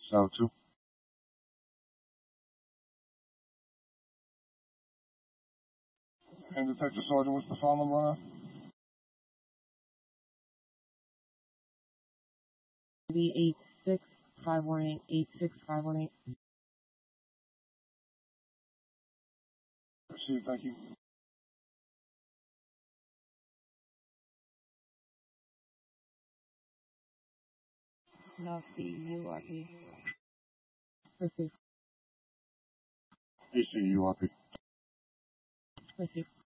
So two. And Detective Sergeant, what's the phone number on that? 86-518-86518. Proceed, thank you. No, CURP. Proceed. ACURP. Proceed.